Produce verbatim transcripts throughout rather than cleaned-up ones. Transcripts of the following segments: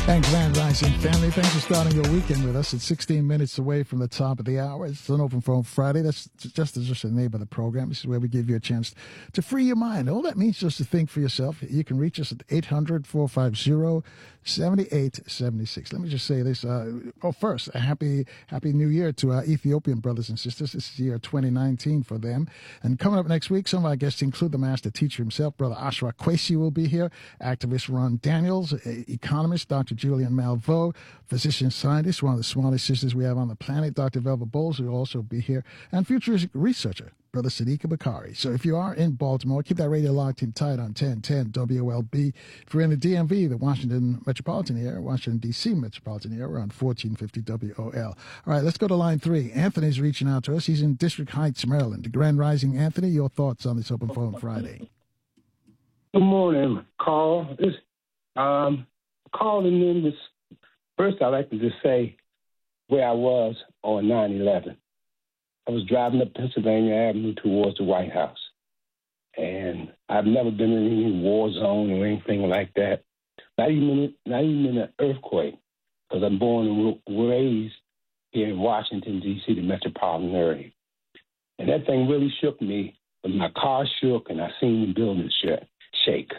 And Grand Rising family, thanks for starting your weekend with us. It's sixteen minutes away from the top of the hour. It's an open phone Friday. That's just as just the name of the program. This is where we give you a chance to free your mind. All that means just to think for yourself. You can reach us at eight hundred, four five zero, seven eight seven six. Let me just say this. Uh, oh, first, a happy, happy new year to our Ethiopian brothers and sisters. This is year twenty nineteen for them. And coming up next week, some of our guests include the master teacher himself, Brother Ashra Kwesi will be here, activist Ron Daniels, economist Doctor Julian Malveaux, physician scientist, one of the smartest sisters we have on the planet, Doctor Velva Bowles, who will also be here, and futuristic researcher, Brother Sadiqa Bakari. So if you are in Baltimore, keep that radio locked in tight on ten ten W L B. If you're in the D M V, the Washington metropolitan area, Washington, D C metropolitan area, we're on fourteen fifty W O L. All right, let's go to line three. Anthony's reaching out to us. He's in District Heights, Maryland. Grand Rising, Anthony, your thoughts on this Open Phone Friday? Good morning, Carl. This, um, calling in this. First, I'd like to just say where I was on nine eleven. I was driving up Pennsylvania Avenue towards the White House. And I've never been in any war zone or anything like that. Not even, not even in an earthquake, because I'm born and raised here in Washington, D C, the metropolitan area. And that thing really shook me. When my car shook and I seen the building shake.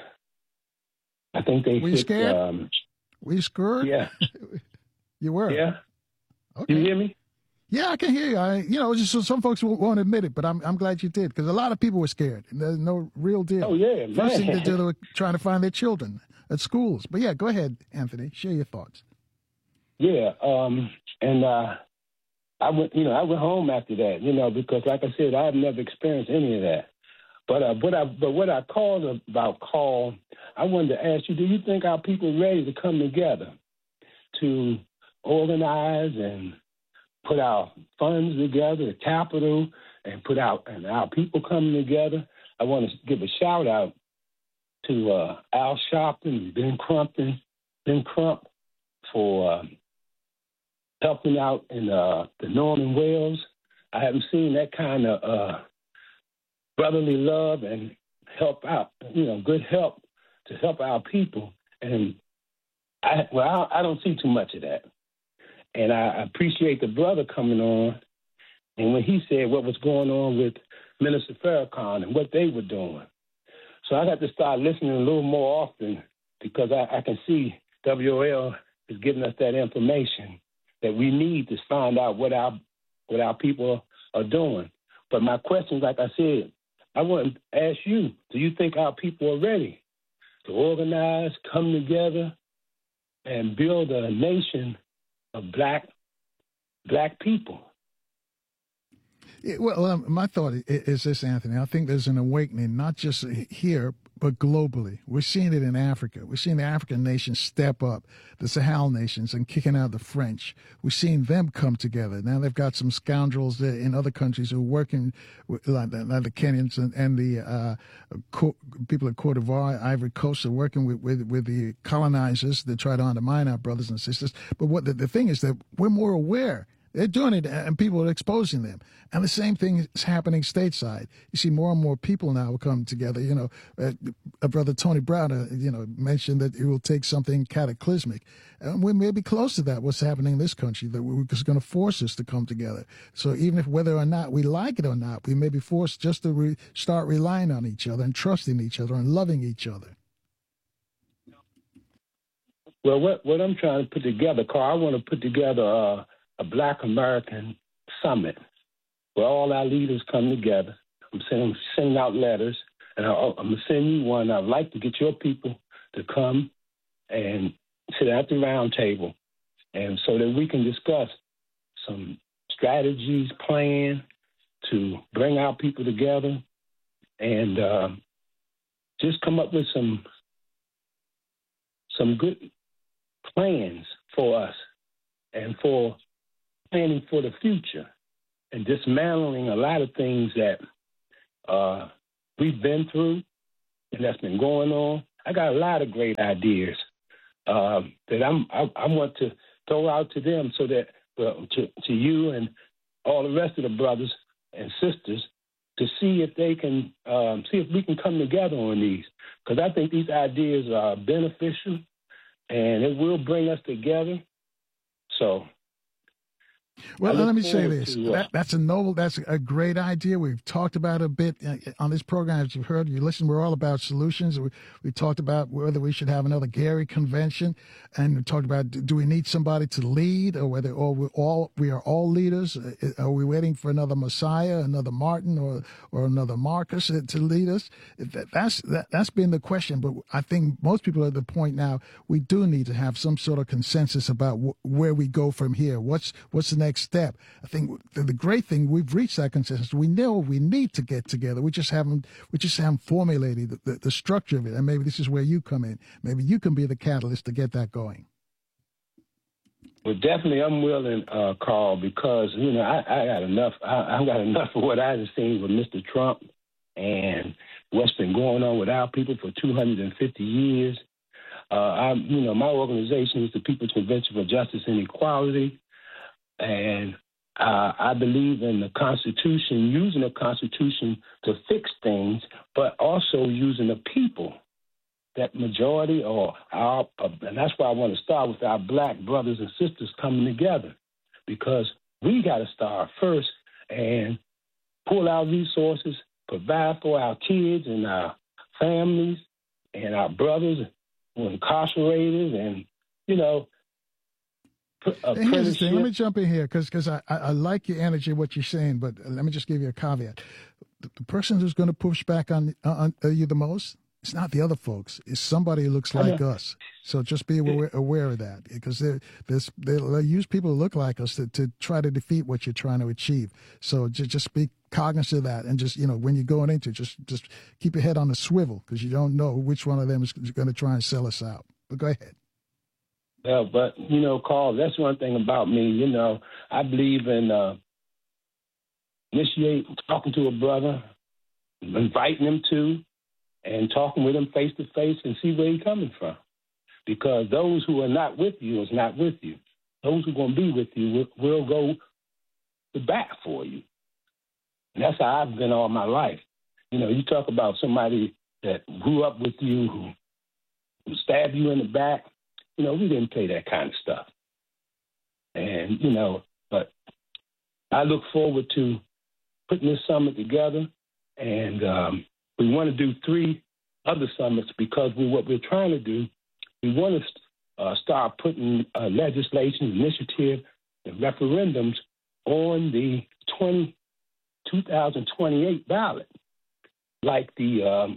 I think they Were you hit, scared? Um, Were you scared? Yeah. You were? Yeah. Okay. You hear me? Yeah, I can hear you. I, you know, just so some folks won't, won't admit it, but I'm I'm glad you did, because a lot of people were scared. And there's no real deal. Oh, yeah, man. First thing they did, they were trying to find their children at schools. But yeah, go ahead, Anthony. Share your thoughts. Yeah, um, and uh, I went, you know, I went home after that, you know, because like I said, I've never experienced any of that. But uh, what I but what I called about call, I wanted to ask you: do you think our people are ready to come together to organize and put our funds together, the capital, and put out and our people coming together? I want to give a shout out to uh, Al Sharpton, Ben Crumpton, Ben Crump for uh, helping out in uh, the Norman Wales. I haven't seen that kind of uh, brotherly love and help out, you know, good help to help our people. And I, well, I, I don't see too much of that. And I appreciate the brother coming on. And when he said what was going on with Minister Farrakhan and what they were doing. So I got to start listening a little more often, because I, I can see W O L is giving us that information that we need to find out what our what our people are doing. But my question, like I said, I want to ask you, do you think our people are ready to organize, come together, and build a nation of black black people? Yeah, well, um, my thought is this, Anthony. I think there's an awakening, not just here, but globally. We're seeing it in Africa. We're seeing the African nations step up, the Sahel nations, and kicking out the French. We're seeing them come together. Now they've got some scoundrels in other countries who are working, with, like, the, like the Kenyans and, and the uh, co- people in Cote d'Ivoire, Ivory Coast, are working with, with, with the colonizers that try to undermine our brothers and sisters. But what the, the thing is that we're more aware. They're doing it, and people are exposing them. And the same thing is happening stateside. You see more and more people now come together. You know, uh, uh, Brother Tony Brown, uh, you know, mentioned that it will take something cataclysmic. And we may be close to that, what's happening in this country, that we're just going to force us to come together. So even if whether or not we like it or not, we may be forced just to re- start relying on each other and trusting each other and loving each other. Well, what, what I'm trying to put together, Carl, I want to put together uh, a Black American summit where all our leaders come together. I'm sending, sending out letters, and I, I'm going to send you one. I'd like to get your people to come and sit at the round table, and so that we can discuss some strategies, plan to bring our people together, and uh, just come up with some some good plans for us and for planning for the future and dismantling a lot of things that uh, we've been through and that's been going on. I got a lot of great ideas uh, that I'm, I, I want to throw out to them, so that well, to, to you and all the rest of the brothers and sisters, to see if they can um, see if we can come together on these, because I think these ideas are beneficial and it will bring us together. So. Well, let me say this. To, uh, that, that's a noble, that's a great idea. We've talked about it a bit on this program. As you've heard, you listen, we're all about solutions. We, we talked about whether we should have another Gary convention, and we talked about, do we need somebody to lead, or whether or we all we are all leaders? Are we waiting for another Messiah, another Martin, or or another Marcus to lead us? That's that, that's been the question. But I think most people are at the point now, we do need to have some sort of consensus about wh- where we go from here. What's what's the next step? I think the, the great thing, we've reached that consensus. We know we need to get together. We just haven't we just haven't formulated the, the, the structure of it. And maybe this is where you come in. Maybe you can be the catalyst to get that going. Well, definitely, I'm willing, uh, Carl, because you know I, I got enough. I, I've got enough of what I've seen with Mister Trump and what's been going on with our people for two hundred fifty years. Uh, I'm, you know, my organization is the People's Convention for Justice and Equality. And uh, I believe in the Constitution, using the Constitution to fix things, but also using the people, that majority, or our, uh, and that's why I want to start with our black brothers and sisters coming together, because we got to start first and pull our resources, provide for our kids and our families and our brothers who are incarcerated, and, you know, here's the thing. Let me jump in here because because I, I, I like your energy, what you're saying, but let me just give you a caveat. The, the person who's going to push back on, on you the most, it's not the other folks. It's somebody who looks like us. So just be aware, aware of that, because they they'll use people who look like us to, to try to defeat what you're trying to achieve. So just, just be cognizant of that, and just, you know, when you're going into it, just, just keep your head on the swivel, because you don't know which one of them is going to try and sell us out. But go ahead. Yeah, but, you know, Carl, that's one thing about me. You know, I believe in uh, initiate talking to a brother, inviting him to, and talking with him face to face and see where he's coming from. Because those who are not with you is not with you. Those who are going to be with you will, will go to bat for you. And that's how I've been all my life. You know, you talk about somebody that grew up with you, who, who stabbed you in the back. You know, we didn't play that kind of stuff. And, you know, but I look forward to putting this summit together. And um, we want to do three other summits, because we, what we're trying to do, we want to uh, start putting uh, legislation, initiative, and referendums on the twenty, twenty twenty-eight ballot, like the um,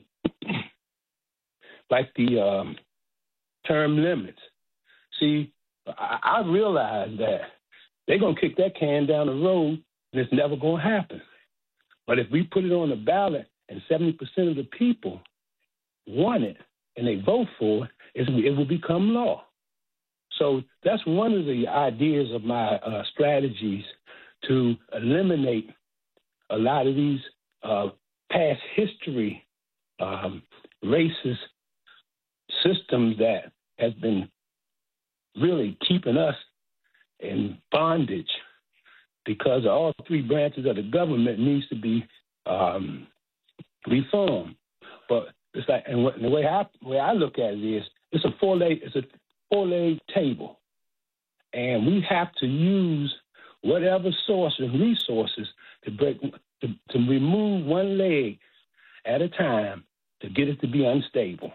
like the um, term limits. See, I, I realize that they're going to kick that can down the road, and it's never going to happen. But if we put it on the ballot and seventy percent of the people want it and they vote for it, it will become law. So that's one of the ideas of my uh, strategies, to eliminate a lot of these uh, past history um, racist systems that has been really keeping us in bondage, because all three branches of the government needs to be um, reformed. But it's like, and the way I the way I look at it is, it's a four leg it's a four leg table, and we have to use whatever source and resources to break to, to remove one leg at a time to get it to be unstable.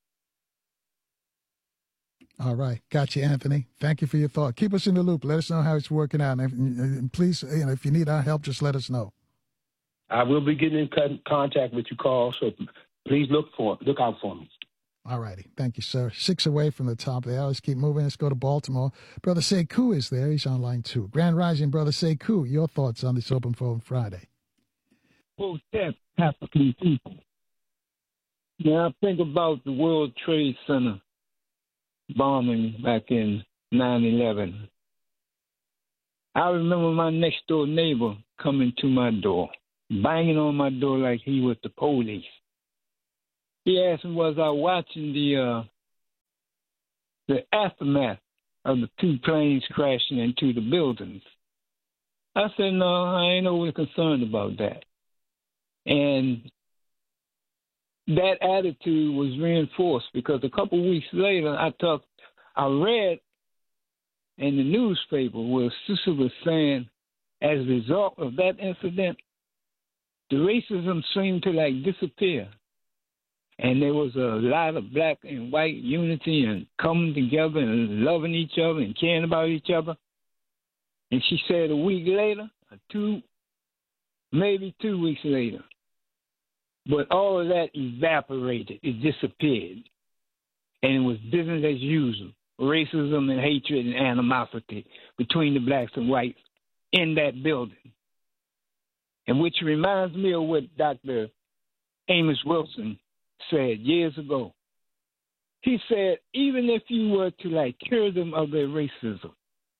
All right. Got you, Anthony. Thank you for your thought. Keep us in the loop. Let us know how it's working out. And, if, and please, you know, if you need our help, just let us know. I will be getting in contact with you, Carl, so please look for look out for me. All righty. Thank you, sir. Six away from the top of the hour. Let's keep moving. Let's go to Baltimore. Brother Sekou is there. He's on line two. Grand Rising, Brother Sekou. Your thoughts on this Open Phone Friday? Protect African people. Now, I think about the World Trade Center bombing back in nine eleven. I remember my next door neighbor coming to my door, banging on my door like he was the police. He asked me, was I watching the uh, the aftermath of the two planes crashing into the buildings? I said, no, I ain't overly concerned about that. And that attitude was reinforced, because a couple weeks later, I talked I read in the newspaper where sister was saying, as a result of that incident, the racism seemed to like disappear. And there was a lot of black and white unity and coming together and loving each other and caring about each other. And she said a week later, or two, maybe two weeks later, but all of that evaporated. It disappeared. And it was business as usual. Racism and hatred and animosity between the blacks and whites in that building. And which reminds me of what Doctor Amos Wilson said years ago. He said, even if you were to like cure them of their racism,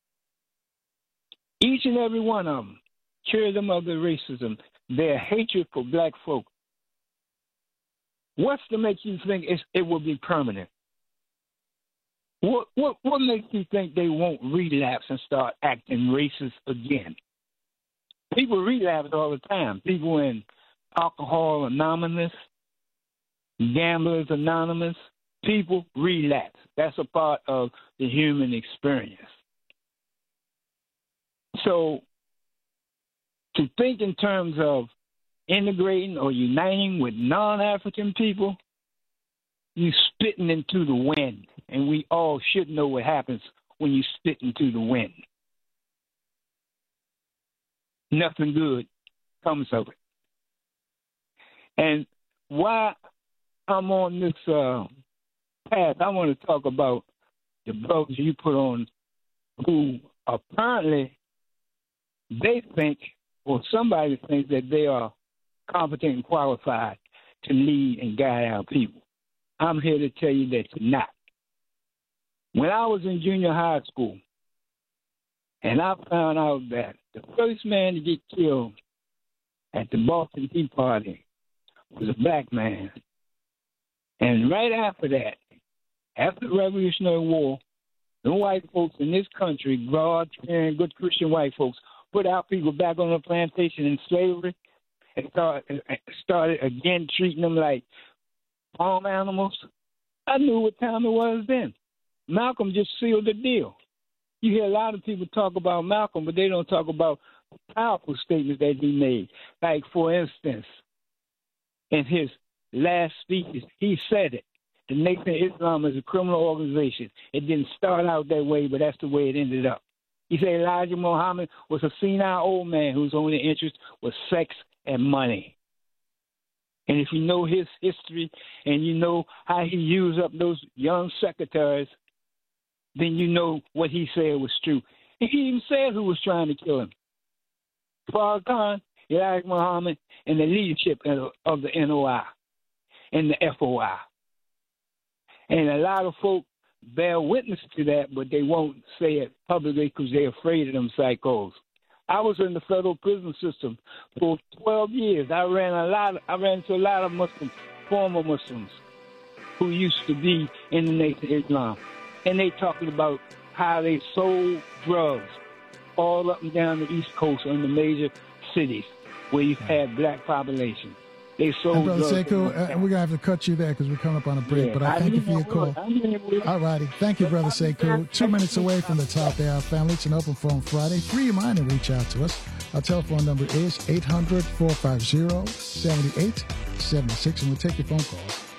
each and every one of them, cure them of their racism, their hatred for black folk, what's to make you think it's, it will be permanent? What, what what makes you think they won't relapse and start acting racist again? People relapse all the time. People in Alcohol Anonymous, Gamblers Anonymous, people relapse. That's a part of the human experience. So to think in terms of integrating or uniting with non-African people, you spitting into the wind, and we all should know what happens when you spit into the wind. Nothing good comes of it. And why I'm on this uh, path, I want to talk about the brothers you put on who apparently they think, or somebody thinks that they are competent and qualified to lead and guide our people. I'm here to tell you that you're not. When I was in junior high school, and I found out that the first man to get killed at the Boston Tea Party was a black man. And right after that, after the Revolutionary War, the white folks in this country, God-fearing, good Christian white folks, put our people back on the plantation in slavery and start, started again treating them like farm animals. I knew what time it was then. Malcolm just sealed the deal. You hear a lot of people talk about Malcolm, but they don't talk about the powerful statements that he made. Like, for instance, in his last speeches, he said it. The Nation of Islam is a criminal organization. It didn't start out that way, but that's the way it ended up. He said Elijah Muhammad was a senile old man whose only interest was sex and money. And if you know his history and you know how he used up those young secretaries, then you know what he said was true. He even said who was trying to kill him. Farrakhan, Elijah Muhammad, and the leadership of the N O I and the F O I. And a lot of folk bear witness to that, but they won't say it publicly because they're afraid of them psychos. I was in the federal prison system for twelve years. I ran a lot. Of, I ran into a lot of Muslims, former Muslims, who used to be in the Nation of Islam, and they talking about how they sold drugs all up and down the East Coast in the major cities where you had black population. They sold and Brother drugs. Sekou, uh, we're going to have to cut you there because we're coming up on a break, yeah, but I, I thank you for your call. All righty. Thank you, Brother Sekou. Two minutes away from the top of our family. It's an open phone Friday. Free your mind and reach out to us. Our telephone number is eight hundred, four five zero, seven eight seven six, and we'll take your phone calls.